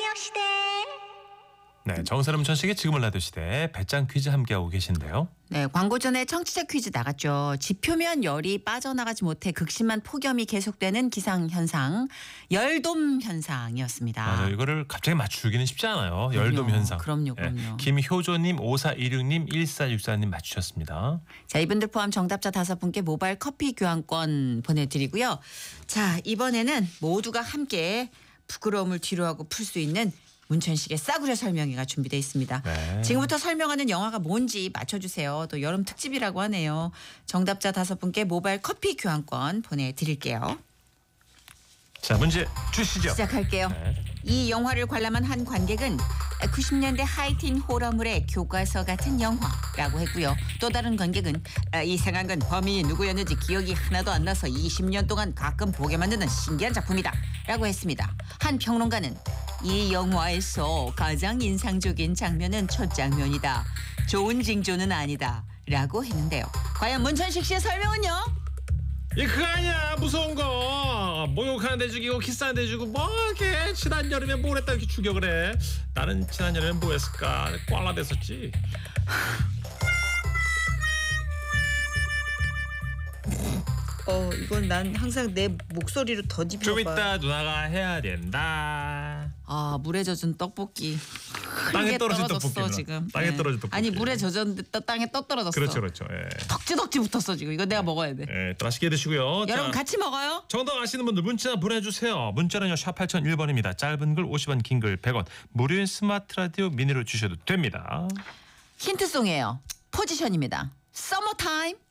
시대. 네, 정선음 문천식의 지금을 라디오 시대 배짱 퀴즈 함께하고 계신데요. 네, 광고 전에 청취자 퀴즈 나갔죠. 지표면 열이 빠져나가지 못해 극심한 폭염이 계속되는 기상현상, 열돔 현상이었습니다. 맞아요. 이거를 갑자기 맞추기는 쉽지 않아요. 열돔 현상. 그럼요. 김효조님, 5416님, 1464님 맞추셨습니다. 자, 이분들 포함 정답자 5분께 모바일 커피 교환권 보내드리고요. 자, 이번에는 모두가 함께 부끄러움을 뒤로하고 풀 수 있는 문천식의 싸구려 설명회가 준비되어 있습니다. 네. 지금부터 설명하는 영화가 뭔지 맞춰주세요. 또 여름 특집이라고 하네요. 정답자 5분께 모바일 커피 교환권 보내드릴게요. 자, 문제 주시죠. 시작할게요. 네. 이 영화를 관람한 한 관객은 90년대 하이틴 호러물의 교과서 같은 영화라고 했고요. 또 다른 관객은 이상한 건 범인이 누구였는지 기억이 하나도 안 나서 20년 동안 가끔 보게 만드는 신기한 작품이다 라고 했습니다. 한 평론가는 이 영화에서 가장 인상적인 장면은 첫 장면이다. 좋은 징조는 아니다 라고 했는데요. 과연 문천식 씨의 설명은요? 그거 아니야. 무서운 거. 목욕하는데 죽이고 키스하는데 죽이고 뭐 이렇게 지난 여름에 뭘 했다 이렇게 죽여 그래. 나는 지난 여름에 뭐 했을까. 꽐라 됐었지. 이건 난 항상 내 목소리로 더 짚어봐. 좀 이따 누나가 해야 된다. 아, 물에 젖은 떡볶이. 땅에 크게 떨어진 떨어졌어, 떡볶이. 지금. 땅에 떨어진 떡볶이. 아니, 물에 젖었는데 땅에 떠 떨어졌어. 그렇죠. 예. 덕지덕지 붙었어 지금. 이거 내가 먹어야 돼. 예, 맛있게 드시고요. 여러분 자, 같이 먹어요. 정답 아시는 분들 문자 보내주세요. 문자는요 샵 8001번입니다. 짧은 글 50원, 긴 글 100원. 무료인 스마트 라디오 미니로 주셔도 됩니다. 힌트송이에요. 포지션입니다. 서머타임.